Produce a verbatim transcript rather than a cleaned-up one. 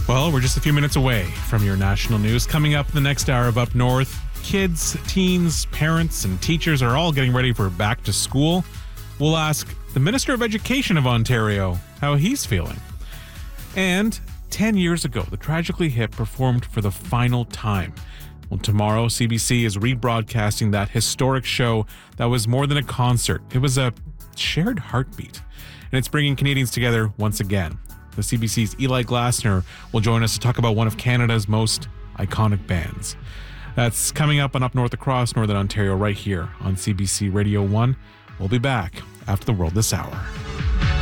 Well, we're just a few minutes away from your national news. Coming up in the next hour of Up North, kids, teens, parents, and teachers are all getting ready for back to school. We'll ask the Minister of Education of Ontario how he's feeling. And ten years ago, the Tragically Hip performed for the final time. Well, tomorrow, C B C is rebroadcasting that historic show that was more than a concert. It was a shared heartbeat. And it's bringing Canadians together once again. The C B C's Eli Glasner will join us to talk about one of Canada's most iconic bands. That's coming up on Up North across Northern Ontario right here on C B C Radio one. We'll be back after the world this hour.